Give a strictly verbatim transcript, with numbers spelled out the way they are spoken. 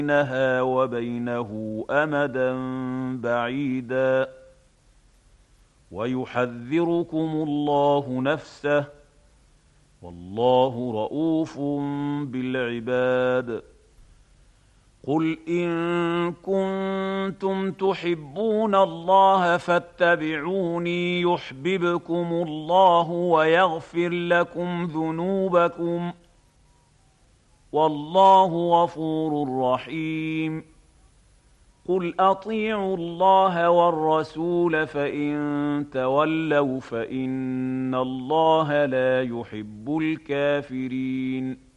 بينها وبينه أمدا بعيدا ويحذركم الله نفسه والله رءوف بالعباد. قل إن كنتم تحبون الله فاتبعوني يحببكم الله ويغفر لكم ذنوبكم والله غفور رحيم. قل أطيعوا الله والرسول فإن تولوا فإن الله لا يحب الكافرين.